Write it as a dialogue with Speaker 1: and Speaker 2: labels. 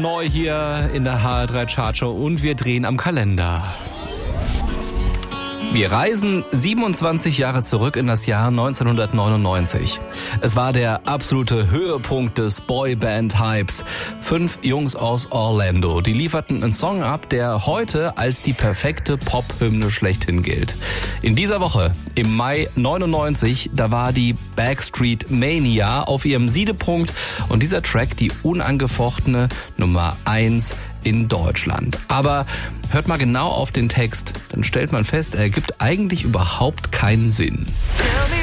Speaker 1: neu hier in der HR3 Chartshow und wir drehen am Kalender. Wir reisen 27 Jahre zurück in das Jahr 1999. Es war der absolute Höhepunkt des Boyband-Hypes. 5 Jungs aus Orlando, die lieferten einen Song ab, der heute als die perfekte Pop-Hymne schlechthin gilt. In dieser Woche, im Mai 99, da war die Backstreet Mania auf ihrem Siedepunkt und dieser Track die unangefochtene Nummer 1 in Deutschland. Aber hört mal genau auf den Text, dann stellt man fest, er ergibt eigentlich überhaupt keinen Sinn.